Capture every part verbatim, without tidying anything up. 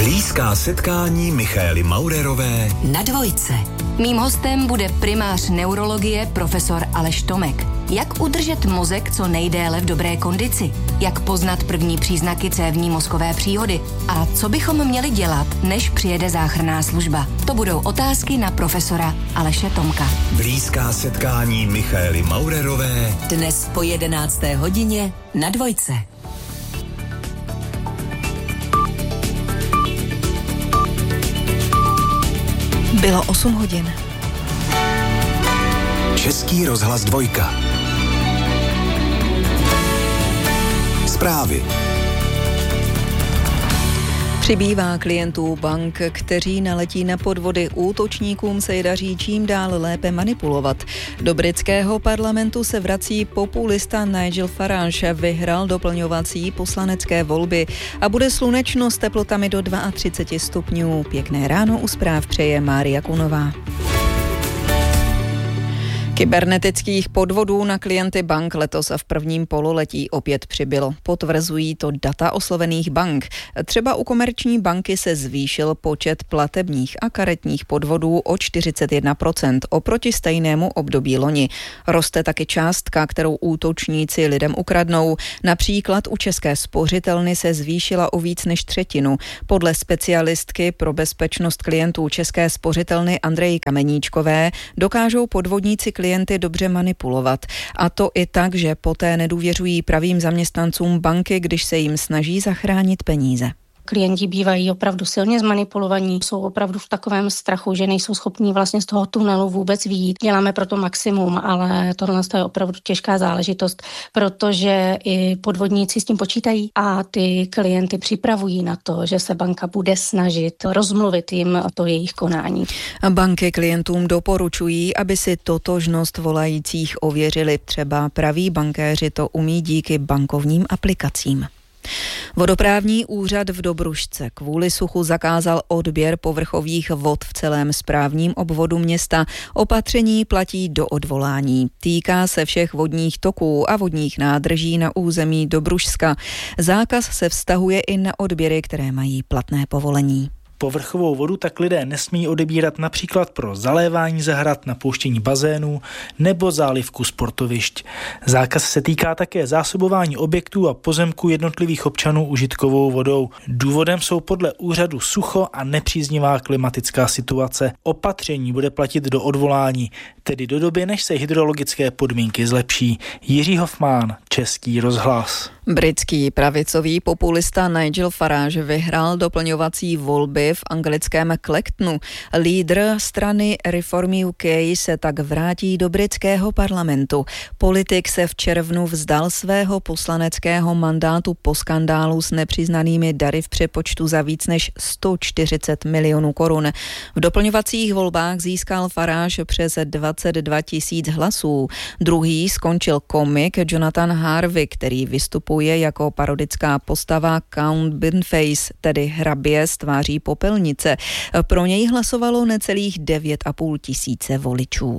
Blízká setkání Michaely Maurerové na Dvojce. Mým hostem bude primář neurologie profesor Aleš Tomek. Jak udržet mozek co nejdéle v dobré kondici? Jak poznat první příznaky cévní mozkové příhody? A co bychom měli dělat, než přijede záchranná služba? To budou otázky na profesora Aleše Tomka. Blízká setkání Michaely Maurerové dnes po jedenácté hodině na Dvojce. Bylo osm hodin. Český rozhlas dvojka. Zprávy. Přibývá klientů bank, kteří naletí na podvody. Útočníkům se daří čím dál lépe manipulovat. Do britského parlamentu se vrací populista Nigel Farage, vyhrál doplňovací poslanecké volby a bude slunečno s teplotami do třicet dva stupňů. Pěkné ráno u zpráv přeje Mária Kunová. Kybernetických podvodů na klienty bank letos v prvním pololetí opět přibylo. Potvrzují to data oslovených bank. Třeba u Komerční banky se zvýšil počet platebních a karetních podvodů o čtyřicet jedna procent oproti stejnému období loni. Roste taky částka, kterou útočníci lidem ukradnou. Například u České spořitelny se zvýšila o víc než třetinu. Podle specialistky pro bezpečnost klientů České spořitelny Andreji Kameníčkové dokážou podvodníci klienty dobře manipulovat. A to i tak, že poté nedůvěřují pravým zaměstnancům banky, když se jim snaží zachránit peníze. Klienti bývají opravdu silně zmanipulovaní, jsou opravdu v takovém strachu, že nejsou schopní vlastně z toho tunelu vůbec vyjít. Děláme proto maximum, ale tohle je opravdu těžká záležitost, protože i podvodníci s tím počítají a ty klienty připravují na to, že se banka bude snažit rozmluvit jim to jejich konání. Banky klientům doporučují, aby si totožnost volajících ověřili. Třeba praví bankéři to umí díky bankovním aplikacím. Vodoprávní úřad v Dobrušce kvůli suchu zakázal odběr povrchových vod v celém správním obvodu města. Opatření platí do odvolání. Týká se všech vodních toků a vodních nádrží na území Dobrušska. Zákaz se vztahuje i na odběry, které mají platné povolení. Povrchovou vodu tak lidé nesmí odebírat například pro zalévání zahrad, napouštění bazénů nebo zálivku sportovišť. Zákaz se týká také zásobování objektů a pozemků jednotlivých občanů užitkovou vodou. Důvodem jsou podle úřadu sucho a nepříznivá klimatická situace. Opatření bude platit do odvolání, tedy do doby, než se hydrologické podmínky zlepší. Jiří Hofmann, Český rozhlas. Britský pravicový populista Nigel Farage vyhrál doplňovací volby v anglickém Clactonu. Lídr strany Reform U K se tak vrátí do britského parlamentu. Politik se v červnu vzdal svého poslaneckého mandátu po skandálu s nepřiznanými dary v přepočtu za víc než sto čtyřicet milionů korun. V doplňovacích volbách získal Farage přes dvacet dva tisíc hlasů. Druhý skončil komik Jonathan Harvey, který vystupuje jako parodická postava Count Boniface, tedy hrabě z tváří popelnice. Pro něj hlasovalo necelých devět a půl tisíce voličů.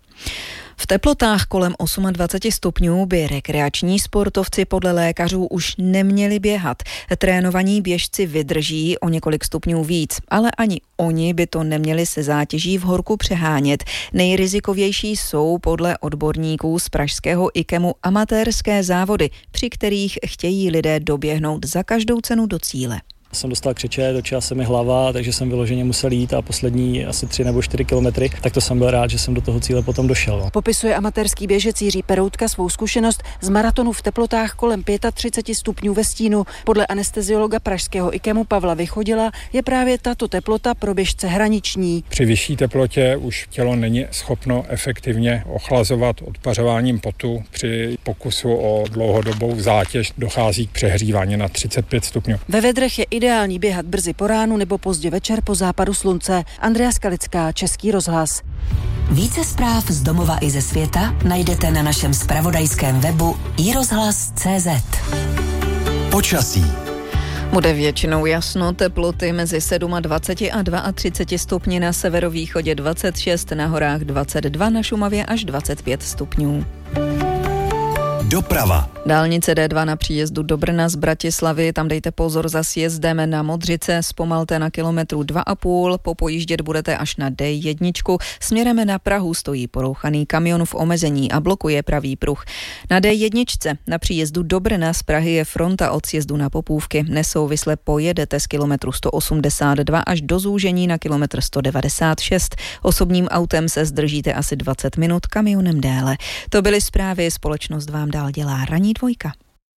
V teplotách kolem dvacet osm stupňů by rekreační sportovci podle lékařů už neměli běhat. Trénovaní běžci vydrží o několik stupňů víc, ale ani oni by to neměli se zátěží v horku přehánět. Nejrizikovější jsou podle odborníků z pražského IKEMu amatérské závody, při kterých chtějí lidé doběhnout za každou cenu do cíle. Jsem dostal křeče, dočila se mi hlava, takže jsem vyloženě musel jít a poslední asi tři nebo čtyři kilometry, tak to jsem byl rád, že jsem do toho cíle potom došel. Popisuje amatérský běžec Jiří Peroutka svou zkušenost z maratonu v teplotách kolem třicet pět stupňů ve stínu. Podle anesteziologa pražského IKEMu Pavla Vychodila je právě tato teplota pro běžce hraniční. Při vyšší teplotě už tělo není schopno efektivně ochlazovat odpařováním potu. Při pokusu o dlouhodobou zátěž dochází k přehřívání na třicet pět stupňů. Ve vedrech je ideální běhat brzy po ránu nebo pozdě večer po západu slunce. Andrea Skalická, Český rozhlas. Více zpráv z domova i ze světa najdete na našem zpravodajském webu i rozhlas tečka cé zet. Počasí. Bude většinou jasno, teploty mezi dvacet sedm a třicet dva stupni, na severovýchodě dvacet šest, na horách dvacet dva, na Šumavě až dvacet pět stupňů. Doprava. Dálnice D dva na příjezdu do Brna z Bratislavy, tam dejte pozor za sjezdem na Modřice, zpomalte na kilometru dva a půl, popojíždět budete až na D jedna. Směrem na Prahu stojí porouchaný kamion v omezení a blokuje pravý pruh. Na D jedna na příjezdu do Brna z Prahy je fronta od sjezdu na Popůvky. Nesouvisle pojedete z kilometru sto osmdesát dva až do zúžení na kilometr sto devadesát šest. Osobním autem se zdržíte asi dvacet minut, kamionem déle. To byly zprávy, společnost vám dál dělá ranní dvojka.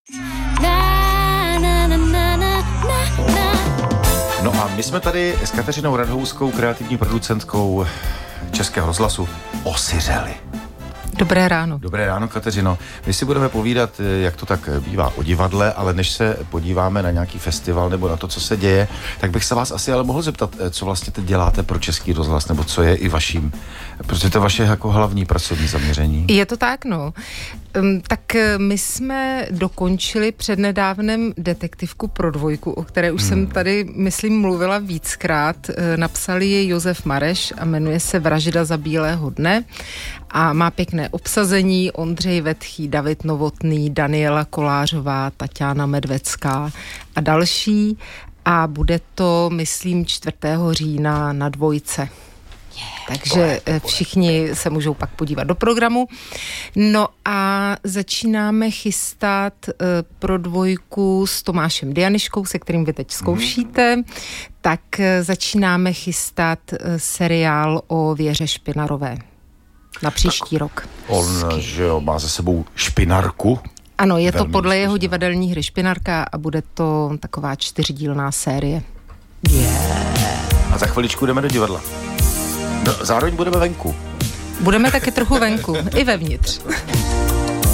No a my jsme tady s Kateřinou Radhouskou, kreativní producentkou Českého rozhlasu, osiřeli. Dobré ráno. Dobré ráno, Kateřino. My si budeme povídat, jak to tak bývá, o divadle, ale než se podíváme na nějaký festival nebo na to, co se děje, tak bych se vás asi ale mohl zeptat, co vlastně teď děláte pro Český rozhlas, nebo co je i vaším, protože to je vaše jako hlavní pracovní zaměření. Je to tak, no. Um, tak my jsme dokončili přednedávnem detektivku pro dvojku, o které už hmm. jsem tady, myslím, mluvila víckrát. Napsali ji Josef Mareš a jmenuje se Vražda za bílého dne a má pěkné obsazení: Ondřej Vetchý, David Novotný, Daniela Kolářová, Taťána Medvecká a další. A bude to, myslím, čtvrtého října na Dvojce. Takže všichni se můžou pak podívat do programu. No a začínáme chystat uh, pro Dvojku s Tomášem Dianiškou, se kterým vy teď zkoušíte. Mm. Tak uh, začínáme chystat uh, seriál o Věře Špinarové na příští tak rok. On, že jo, má za sebou Špinarku. Ano, je to podle jeho divadelní hry Špinarka a bude to taková čtyřdílná série. Yeah. A za chviličku jdeme do divadla. No, zároveň budeme venku. Budeme taky trochu venku, i vevnitř.